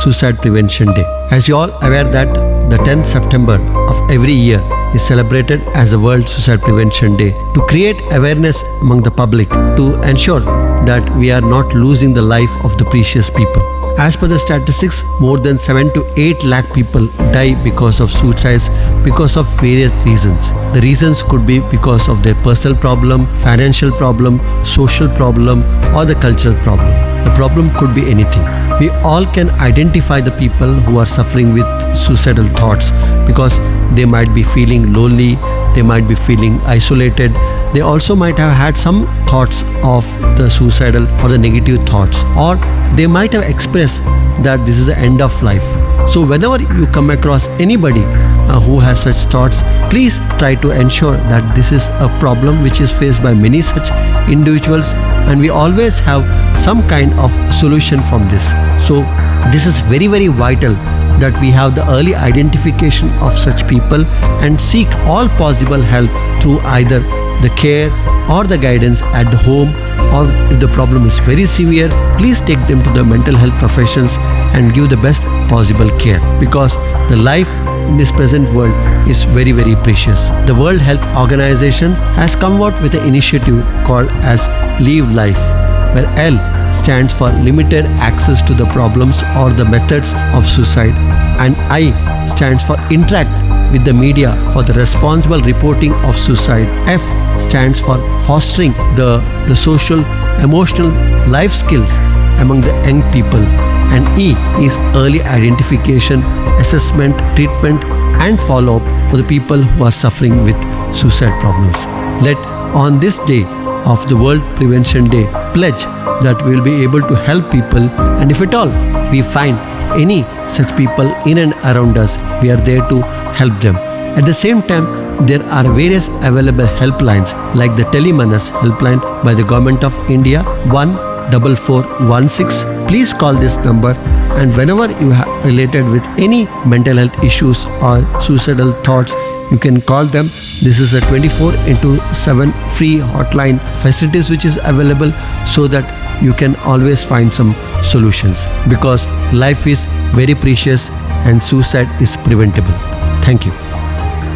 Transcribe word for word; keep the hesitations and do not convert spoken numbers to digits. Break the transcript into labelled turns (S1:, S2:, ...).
S1: Suicide Prevention Day. As you all aware that the tenth September of every year is celebrated as a World Suicide Prevention Day to create awareness among the public to ensure that we are not losing the life of the precious people. As per the statistics, more than seven to eight lakh people die because of suicides because of various reasons. The reasons could be because of their personal problem, financial problem, social problem, or the cultural problem. The problem could be anything. We all can identify the people who are suffering with suicidal thoughts because they might be feeling lonely, they might be feeling isolated, they also might have had some thoughts of the suicidal or the negative thoughts, or they might have expressed that this is the end of life. So whenever you come across anybody uh, who has such thoughts, please try to ensure that this is a problem which is faced by many such individuals, and we always have some kind of solution from this. So this is very very vital that we have the early identification of such people and seek all possible help through either the care or the guidance at the home, or if the problem is very severe, please take them to the mental health professionals and give the best possible care, because the life in this present world is very very precious. The World Health Organization has come out with an initiative called as Live Life, where L stands for limited access to the problems or the methods of suicide, and I stands for interact with the media for the responsible reporting of suicide. F stands for fostering the, the social, emotional life skills among the young people, and E is early identification, assessment, treatment and follow-up for the people who are suffering with suicide problems. Let on this day of the World Prevention Day pledge that we will be able to help people, and if at all we find any such people in and around us, we are there to help them. At the same time, there are various available helplines like the Telemanas helpline by the Government of India, one four four one six. Please call this number, and whenever you are related with any mental health issues or suicidal thoughts, you can call them. This is a twenty-four into seven free hotline facilities which is available, so that you can always find some solutions, because life is very precious and suicide is preventable. Thank you.